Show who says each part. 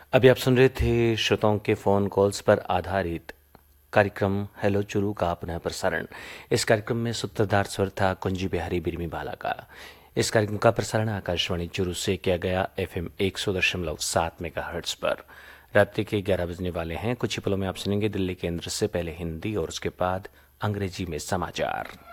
Speaker 1: अभी आप सुन रहे थे श्रोताओं के फोन कॉल्स पर आधारित कार्यक्रम हेलो चुरू का पुनः प्रसारण। इस कार्यक्रम में सूत्रधार स्वर था कुंजी बिहारी बिरमी बाला का। इस कार्यक्रम का प्रसारण आकाशवाणी चुरू से किया गया FM 100.7 मेगाहर्ट्ज पर। रात्रि के 11 बजने वाले हैं। कुछ ही पलों में आप सुनेंगे दिल्ली केंद्र से पहले हिंदी और उसके बाद अंग्रेजी में समाचार।